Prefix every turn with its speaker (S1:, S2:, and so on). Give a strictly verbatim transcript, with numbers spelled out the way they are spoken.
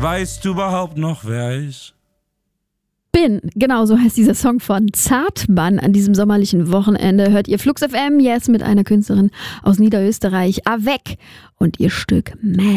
S1: Weißt du überhaupt noch, wer ich
S2: bin? Genau, so heißt dieser Song von Zartmann. An diesem sommerlichen Wochenende hört ihr Flux F M, yes, mit einer Künstlerin aus Niederösterreich, Avec, und ihr Stück Mad.